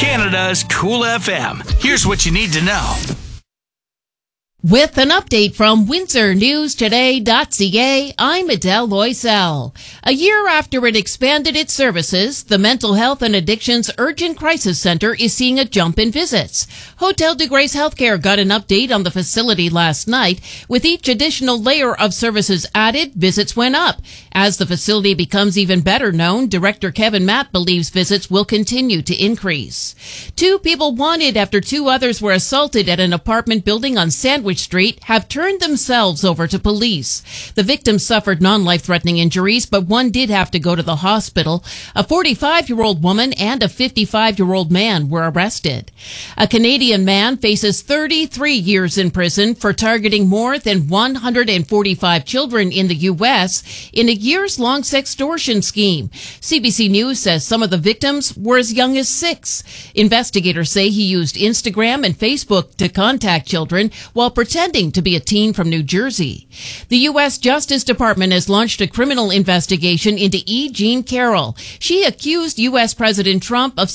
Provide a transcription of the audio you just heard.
Canada's Cool FM. Here's what you need to know. With an update from WindsorNewsToday.ca, I'm Adele Loisel. A year after it expanded its services, the Mental Health and Addictions Urgent Crisis Center is seeing a jump in visits. Hotel de Grace Healthcare got an update on the facility last night. With each additional layer of services added, visits went up. As the facility becomes even better known, Director Kevin Matt believes visits will continue to increase. 2 people wanted after 2 others were assaulted at an apartment building on Sandwich Street have turned themselves over to police. The victims suffered non-life-threatening injuries, but one did have to go to the hospital. A 45-year-old woman and a 55-year-old man were arrested. A Canadian man faces 33 years in prison for targeting more than 145 children in the U.S. in a years-long sextortion scheme. CBC News says some of the victims were as young as 6. Investigators say he used Instagram and Facebook to contact children while pretending to be a teen from New Jersey. The U.S. Justice Department has launched a criminal investigation into E. Jean Carroll. She accused U.S. President Trump of